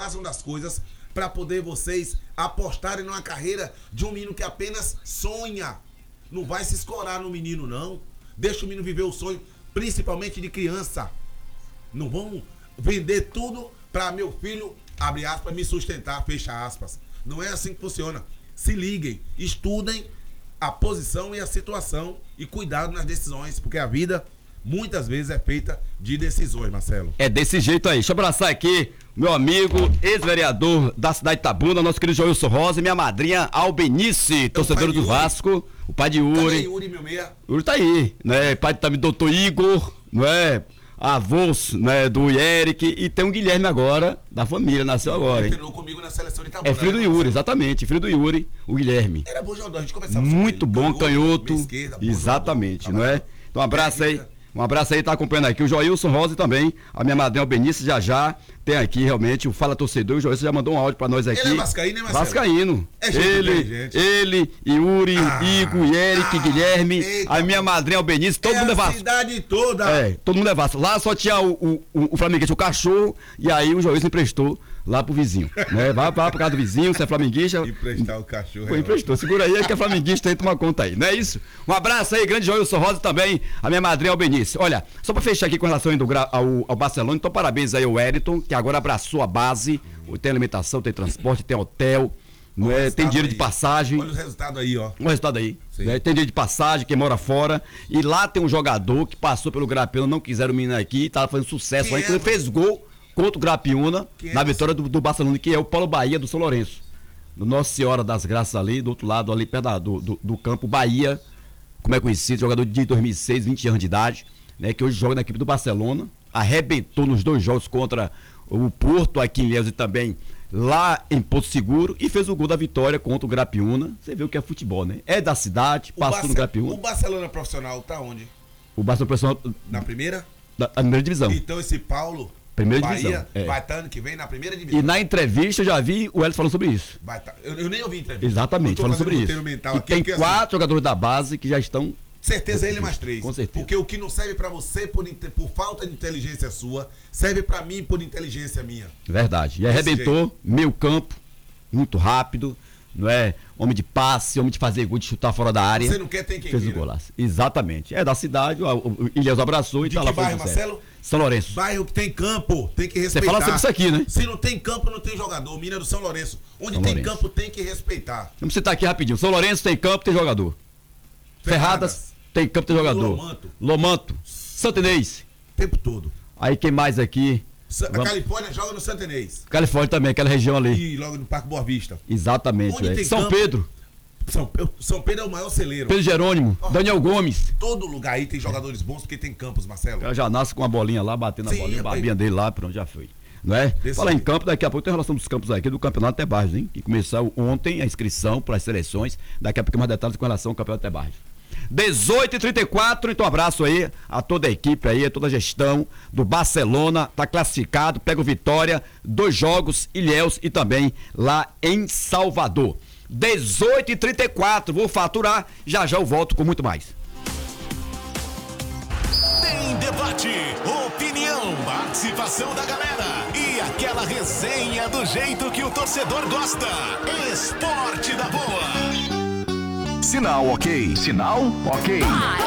façam das coisas para poder vocês apostarem numa carreira de um menino que apenas sonha. Não vai se escorar no menino, não. Deixa o menino viver o sonho, principalmente de criança. Não vão vender tudo para meu filho, abre aspas, me sustentar, fecha aspas. Não é assim que funciona. Se liguem, estudem a posição e a situação e cuidado nas decisões, porque a vida muitas vezes é feita de decisões, Marcelo. É desse jeito aí. Deixa eu abraçar aqui meu amigo, ex-vereador da cidade de Itabuna, nosso querido Joilson Rosa, e minha madrinha Albenice, torcedora do Vasco, o pai de Yuri. Cadê Yuri, meu meia? Yuri tá aí, né? Pai também do doutor Igor, não é? Avôs, né, do Eric, e tem um Guilherme agora, da família, nasceu agora, hein? Treinou comigo na seleção de Itabuna. É filho do Yuri, exatamente, filho do Yuri, o Guilherme. Era bom jogador, a gente conversava muito bom, canhoto, esquerda, exatamente, jogador, não é? Então um abraço aí. Um abraço aí, tá acompanhando aqui o Joilson Rosa e também a minha madrinha Albenice, já tem aqui realmente o Fala Torcedor. O Joilson já mandou um áudio pra nós aqui. Ele é vascaíno, né, Marcelo? Vascaíno. É gente ele, Yuri, Igor, Eric, Guilherme, eita, a minha madrinha Albenice, todo mundo é Vasco. A cidade toda. É, todo mundo é Vasco. Lá só tinha o flamenguista, o cachorro, e aí o Joilson emprestou lá pro vizinho, né? Vai pra casa do vizinho, você é flamenguista. Emprestar o cachorro. Pô, emprestou, segura aí que é flamenguista aí, toma conta aí, não é isso? Um abraço aí, grande Joilson Rosa também, a minha madrinha Albenice. Olha, só pra fechar aqui com relação ao Barcelona, então parabéns aí ao Wellington, que agora abraçou a base, tem alimentação, tem transporte, tem hotel, não é? Tem dinheiro de passagem. Olha o resultado aí, ó. Olha o resultado aí. Né? Tem dinheiro de passagem, quem mora fora. E lá tem um jogador que passou pelo Grapiúna, não quiseram o menino aqui, tava fazendo sucesso lá, inclusive fez gol contra o Grapiúna, na vitória do Barcelona, que é o Paulo Bahia do São Lourenço. No Nossa Senhora das Graças ali, do outro lado, ali perto do campo, Bahia, como é conhecido, jogador de 2006, 20 anos de idade, né, que hoje joga na equipe do Barcelona, arrebentou nos 2 jogos contra o Porto, aqui em Ilhéus e também lá em Porto Seguro, e fez o gol da vitória contra o Grapiúna. Você vê o que é futebol, né? É da cidade, passou no Grapiúna. O Barcelona profissional tá onde? O Barcelona profissional... Na primeira? Na primeira divisão. Então esse Paulo... Primeira Bahia, divisão. vai estar ano que vem na primeira divisão. E na entrevista eu já vi o Elton falando sobre isso. Vai tá, eu nem ouvi entrevista. Exatamente, falando sobre isso. E tem 4 jogadores da base que já estão... Certeza ele mais 3. Com certeza. Porque o que não serve pra você por falta de inteligência sua, serve pra mim por inteligência minha. Verdade. E arrebentou, meio campo, muito rápido, não é? Homem de passe, homem de fazer gol, de chutar fora da área. Você não quer, tem quem fez o golaço. Exatamente. É da cidade, o Ilhéus abraçou e de tá lá. Que bairro, Marcelo? São Lourenço. Bairro que tem campo, tem que respeitar. Você fala sobre isso aqui, né? Se não tem campo, não tem jogador. Mina do São Lourenço. Onde São tem Lourenço. campo, tem que respeitar. Vamos citar aqui rapidinho. São Lourenço tem campo, tem jogador. Ferradas tem campo, tem jogador. Lomanto. Santo Inês. O tempo todo. Aí quem mais aqui? A Califórnia joga no Santo Inês. Califórnia também, aquela região ali. E logo no Parque Boa Vista. Exatamente. Onde tem São campo? Pedro. São Pedro é o maior celeiro. Pedro Jerônimo. Daniel Gomes. Todo lugar aí tem jogadores bons porque tem campos, Marcelo. Ela já nasce com a bolinha lá, batendo a bolinha, a barbinha dele lá, pronto, já foi. Não é? Falar em campo, daqui a pouco tem relação dos campos aqui do Campeonato Até Barros, hein? Que começou ontem a inscrição para as seleções. Daqui a pouco mais detalhes com relação ao Campeonato Até Barros. 18h34, então abraço aí a toda a equipe aí, a toda a gestão do Barcelona, tá classificado, pega o Vitória, 2 jogos, Ilhéus e também lá em Salvador. 18h34, vou faturar, já eu volto com muito mais. Tem debate, opinião, participação da galera e aquela resenha do jeito que o torcedor gosta. Esporte da Boa. Sinal ok. Sinal ok.